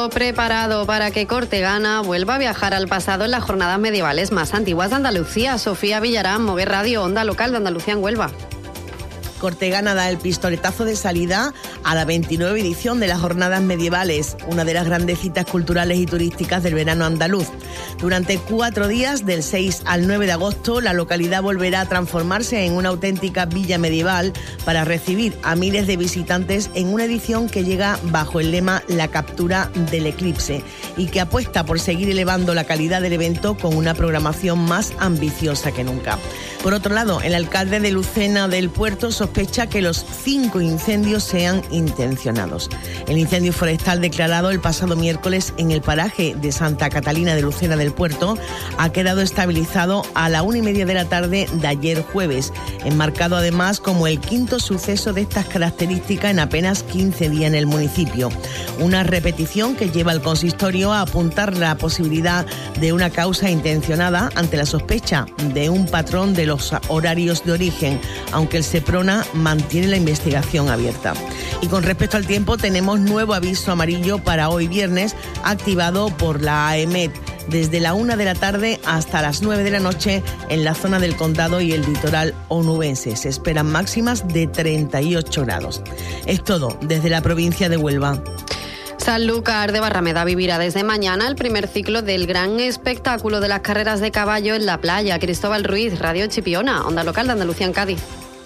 Todo preparado para que Cortegana vuelva a viajar al pasado en las jornadas medievales más antiguas de Andalucía. Sofía Villarán, Mover Radio, Onda Local de Andalucía en Huelva. Cortegana da el pistoletazo de salida a la 29 edición de las Jornadas Medievales, una de las grandes citas culturales y turísticas del verano andaluz. Durante 4 días, del 6 al 9 de agosto, la localidad volverá a transformarse en una auténtica villa medieval para recibir a miles de visitantes en una edición que llega bajo el lema La captura del eclipse y que apuesta por seguir elevando la calidad del evento con una programación más ambiciosa que nunca. Por otro lado, el alcalde de Lucena del Puerto sospecha que los 5 incendios sean intencionados. El incendio forestal declarado el pasado miércoles en el paraje de Santa Catalina de Lucena del Puerto ha quedado estabilizado a la 1:30 de la tarde de ayer jueves, enmarcado además como el 5º suceso de estas características en apenas 15 días en el municipio. Una repetición que lleva al consistorio a apuntar la posibilidad de una causa intencionada ante la sospecha de un patrón de los horarios de origen, aunque el Seprona mantiene la investigación abierta. Y con respecto al tiempo, tenemos nuevo aviso amarillo para hoy viernes, activado por la AEMET, desde la 1 de la tarde hasta las 9 de la noche en la zona del Condado y el litoral onubense. Se esperan máximas de 38 grados. Es todo desde la provincia de Huelva. Sanlúcar de Barrameda vivirá desde mañana el primer ciclo del gran espectáculo de las carreras de caballo en la playa. Cristóbal Ruiz, Radio Chipiona, Onda Local de Andalucía en Cádiz.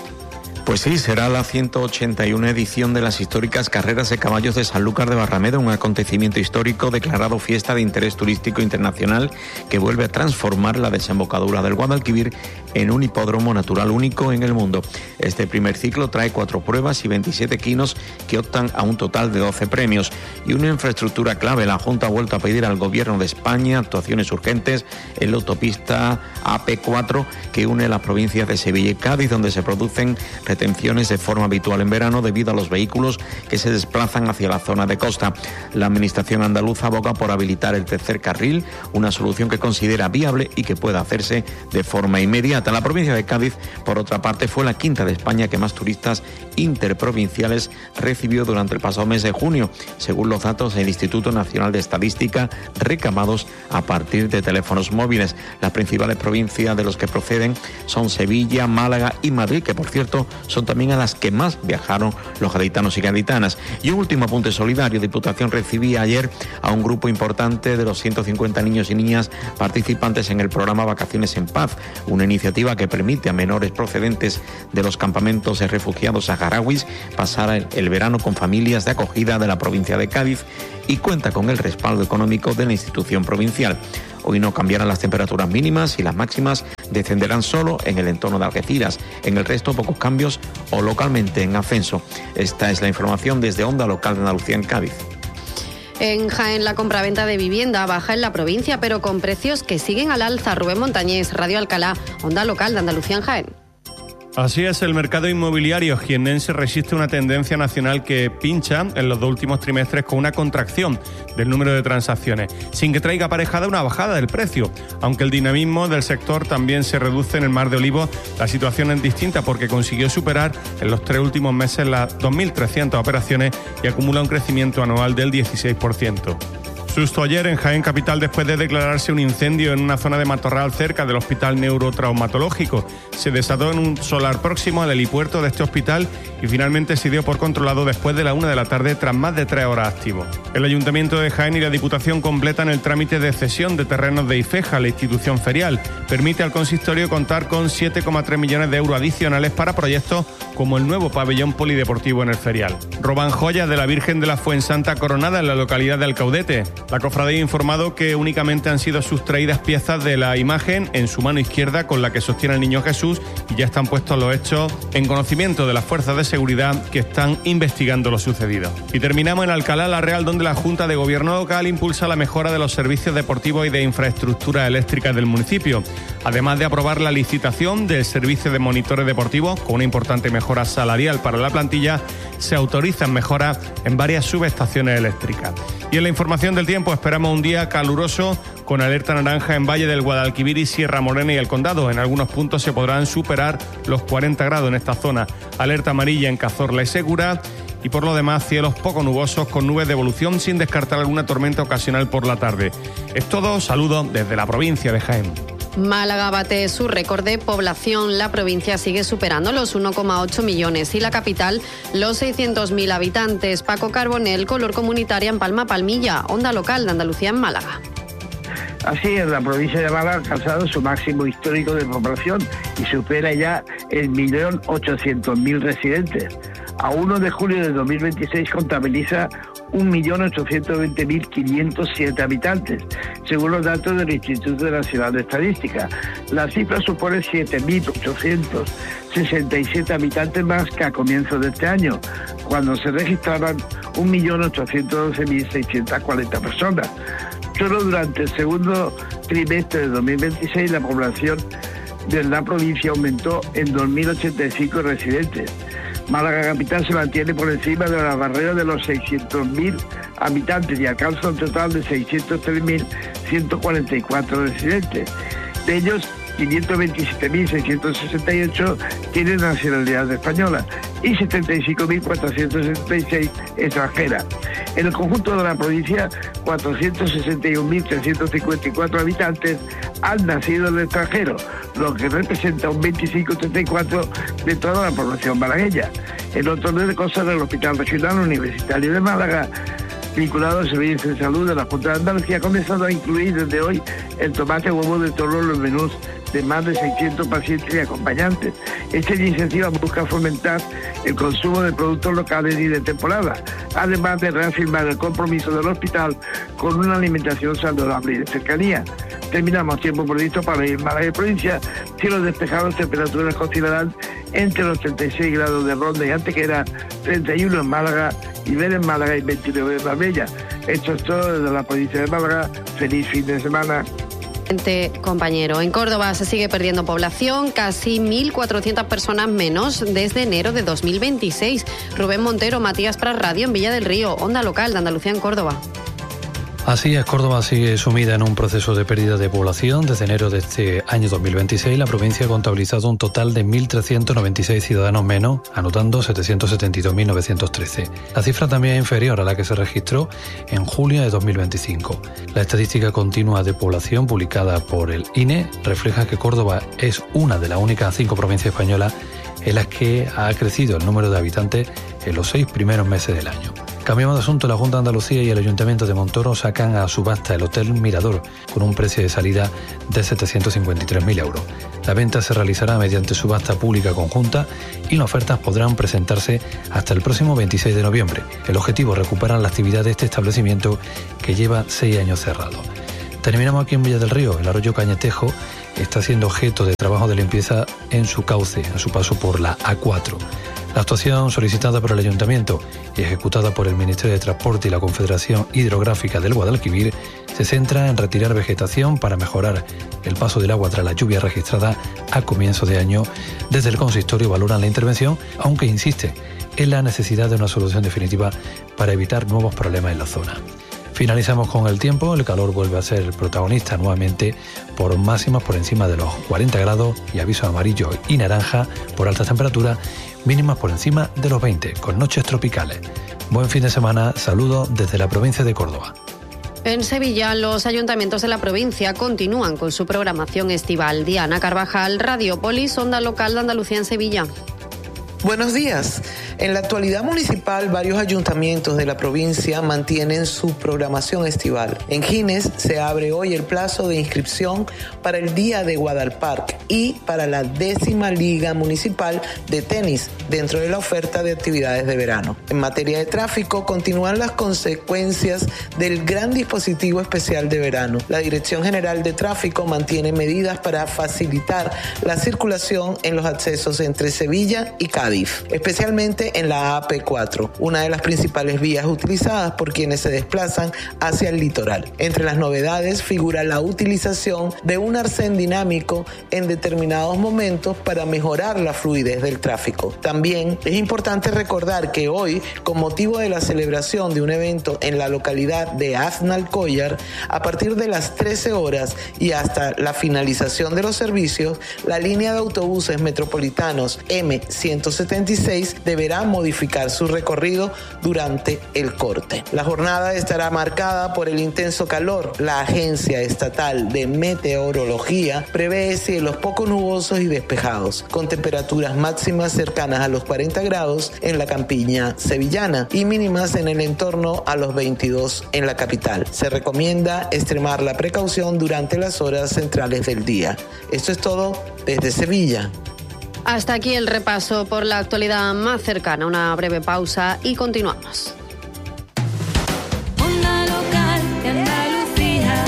Pues sí, será la 181 edición de las históricas carreras de caballos de Sanlúcar de Barrameda, un acontecimiento histórico declarado fiesta de interés turístico internacional que vuelve a transformar la desembocadura del Guadalquivir en un hipódromo natural único en el mundo. Este primer ciclo trae 4 pruebas y 27 equinos que optan a un total de 12 premios y una infraestructura clave. La Junta ha vuelto a pedir al Gobierno de España actuaciones urgentes en la autopista AP4 que une las provincias de Sevilla y Cádiz, donde se producen retenciones de forma habitual en verano debido a los vehículos que se desplazan hacia la zona de costa. La Administración andaluza aboga por habilitar el tercer carril, una solución que considera viable y que pueda hacerse de forma inmediata. La provincia de Cádiz, por otra parte, fue la 5ª de España que más turistas interprovinciales recibió durante el pasado mes de junio, según los datos del Instituto Nacional de Estadística recabados a partir de teléfonos móviles. Las principales provincias de los que proceden son Sevilla, Málaga y Madrid, que por cierto son también a las que más viajaron los gaditanos y gaditanas. Y un último apunte solidario: Diputación recibía ayer a un grupo importante de los 150 niños y niñas participantes en el programa Vacaciones en Paz, una iniciativa que permite a menores procedentes de los campamentos de refugiados saharauis pasar el verano con familias de acogida de la provincia de Cádiz y cuenta con el respaldo económico de la institución provincial. Hoy no cambiarán las temperaturas mínimas y las máximas descenderán solo en el entorno de Algeciras. En el resto, pocos cambios o localmente en ascenso. Esta es la información desde Onda Local de Andalucía en Cádiz. En Jaén, la compraventa de vivienda baja en la provincia, pero con precios que siguen al alza. Rubén Montañés, Radio Alcalá, Onda Local de Andalucía en Jaén. Así es, el mercado inmobiliario jiennense resiste una tendencia nacional que pincha en los 2 últimos trimestres con una contracción del número de transacciones, sin que traiga aparejada una bajada del precio. Aunque el dinamismo del sector también se reduce en el Mar de Olivos, la situación es distinta porque consiguió superar en los 3 últimos meses las 2.300 operaciones y acumula un crecimiento anual del 16%. Susto ayer en Jaén capital después de declararse un incendio en una zona de matorral cerca del hospital neurotraumatológico. Se desató en un solar próximo al helipuerto de este hospital y finalmente se dio por controlado después de la 1 de la tarde tras más de 3 horas activo. El Ayuntamiento de Jaén y la Diputación completan el trámite de cesión de terrenos de IFEJA, la institución ferial. Permite al consistorio contar con 7,3 millones de euros adicionales para proyectos como el nuevo pabellón polideportivo en el ferial. Roban joyas de la Virgen de la Fuensanta Coronada en la localidad de Alcaudete. La cofradía ha informado que únicamente han sido sustraídas piezas de la imagen en su mano izquierda con la que sostiene el niño Jesús y ya están puestos los hechos en conocimiento de las fuerzas de seguridad que están investigando lo sucedido. Y terminamos en Alcalá la Real, donde la Junta de Gobierno local impulsa la mejora de los servicios deportivos y de infraestructura eléctrica del municipio, además de aprobar la licitación del servicio de monitores deportivos con una importante mejora salarial para la plantilla. Se autorizan mejoras en varias subestaciones eléctricas. Y en la información del tiempo esperamos un día caluroso con alerta naranja en Valle del Guadalquivir y Sierra Morena y el Condado. En algunos puntos se podrán superar los 40 grados en esta zona. Alerta amarilla en Cazorla y Segura y por lo demás cielos poco nubosos con nubes de evolución sin descartar alguna tormenta ocasional por la tarde. Es todo, saludos desde la provincia de Jaén. Málaga bate su récord de población. La provincia sigue superando los 1,8 millones y la capital los 600.000 habitantes. Paco Carbonell, Color Comunitaria en Palma Palmilla, Onda Local de Andalucía en Málaga. Así es, la provincia de Málaga ha alcanzado su máximo histórico de población y supera ya el 1.800.000 residentes. A 1 de julio de 2026 contabiliza 1.820.507 habitantes, según los datos del Instituto Nacional de Estadística. La cifra supone 7.867 habitantes más que a comienzos de este año, cuando se registraban 1.812.640 personas. Solo durante el segundo trimestre de 2026 la población de la provincia aumentó en 2.085 residentes. Málaga capital se mantiene por encima de la barrera de los 600.000 habitantes y alcanza un total de 603.144 residentes. De ellos, 527.668 tienen nacionalidad española y 75.466 extranjera. En el conjunto de la provincia, 461.354 habitantes han nacido en el extranjero, lo que representa un 25,34% de toda la población malagueña. En otro orden de cosas, el Hospital Regional Universitario de Málaga, vinculado al Servicio de Salud de la Junta de Andalucía, ha comenzado a incluir desde hoy el tomate huevo de toro en los menús de más de 600 pacientes y acompañantes. Esta iniciativa busca fomentar el consumo de productos locales y de temporada, además de reafirmar el compromiso del hospital con una alimentación saludable y de cercanía. Terminamos tiempo previsto para ir Málaga y provincia, cielos despejados, temperaturas que oscilarán entre los 36 grados de Ronda y Antequera, 31 en Málaga y ver en Málaga y 29 en Marbella. Esto es todo desde la provincia de Málaga. Feliz fin de semana. Compañero, en Córdoba se sigue perdiendo población, casi 1.400 personas menos desde enero de 2026. Rubén Montero, Matías Pras Radio en Villa del Río, Onda Local de Andalucía en Córdoba. Así es, Córdoba sigue sumida en un proceso de pérdida de población. Desde enero de este año 2026, la provincia ha contabilizado un total de 1.396 ciudadanos menos, anotando 772.913. La cifra también es inferior a la que se registró en julio de 2025. La estadística continua de población publicada por el INE refleja que Córdoba es una de las únicas 5 provincias españolas en las que ha crecido el número de habitantes en los 6 primeros meses del año. Cambiamos de asunto. La Junta de Andalucía y el Ayuntamiento de Montoro sacan a subasta el Hotel Mirador con un precio de salida de 753.000 euros. La venta se realizará mediante subasta pública conjunta y las ofertas podrán presentarse hasta el próximo 26 de noviembre. El objetivo es recuperar la actividad de este establecimiento que lleva 6 años cerrado. Terminamos aquí en Villa del Río. El arroyo Cañetejo está siendo objeto de trabajo de limpieza en su cauce, a su paso por la A4. La actuación solicitada por el Ayuntamiento y ejecutada por el Ministerio de Transporte y la Confederación Hidrográfica del Guadalquivir se centra en retirar vegetación para mejorar el paso del agua tras la lluvia registrada a comienzo de año. Desde el consistorio valoran la intervención, aunque insiste en la necesidad de una solución definitiva para evitar nuevos problemas en la zona. Finalizamos con el tiempo. El calor vuelve a ser protagonista nuevamente por máximas por encima de los 40 grados y aviso amarillo y naranja por altas temperaturas, mínimas por encima de los 20, con noches tropicales. Buen fin de semana. Saludos desde la provincia de Córdoba. En Sevilla, los ayuntamientos de la provincia continúan con su programación estival. Diana Carvajal, Radiopolis, Onda Local de Andalucía en Sevilla. Buenos días. En la actualidad municipal, varios ayuntamientos de la provincia mantienen su programación estival. En Gines se abre hoy el plazo de inscripción para el Día de Guadalparque y para la 10ª Liga Municipal de Tenis dentro de la oferta de actividades de verano. En materia de tráfico, continúan las consecuencias del gran dispositivo especial de verano. La Dirección General de Tráfico mantiene medidas para facilitar la circulación en los accesos entre Sevilla y Cádiz, especialmente en la AP4, una de las principales vías utilizadas por quienes se desplazan hacia el litoral. Entre las novedades figura la utilización de un arcén dinámico en determinados momentos para mejorar la fluidez del tráfico. También es importante recordar que hoy, con motivo de la celebración de un evento en la localidad de Aznalcóllar, a partir de las 13 horas y hasta la finalización de los servicios, la línea de autobuses metropolitanos M160 276 deberá modificar su recorrido durante el corte. La jornada estará marcada por el intenso calor. La Agencia Estatal de Meteorología prevé cielos poco nubosos y despejados, con temperaturas máximas cercanas a los 40 grados en la campiña sevillana y mínimas en el entorno a los 22 en la capital. Se recomienda extremar la precaución durante las horas centrales del día. Esto es todo desde Sevilla. Hasta aquí el repaso por la actualidad más cercana. Una breve pausa y continuamos. Onda Local de Andalucía.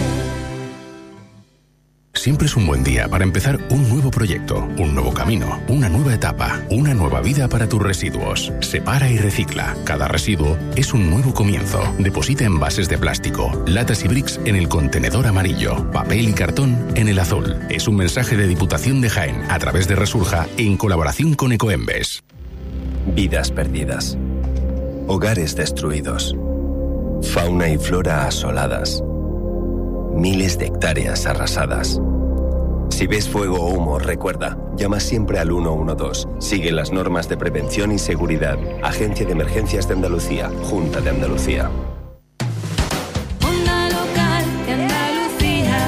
Siempre es un buen día para empezar un nuevo proyecto, un nuevo camino, una nueva etapa, una nueva vida para tus residuos. Separa y recicla. Cada residuo es un nuevo comienzo. Deposita envases de plástico, latas y bricks en el contenedor amarillo, papel y cartón en el azul. Es un mensaje de Diputación de Jaén a través de Resurja en colaboración con Ecoembes. Vidas perdidas. Hogares destruidos. Fauna y flora asoladas. Miles de hectáreas arrasadas. Si ves fuego o humo, recuerda, llama siempre al 112. Sigue las normas de prevención y seguridad. Agencia de Emergencias de Andalucía, Junta de Andalucía. Onda Local de Andalucía.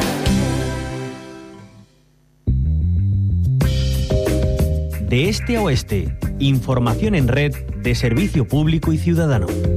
De este a oeste, información en red de servicio público y ciudadano.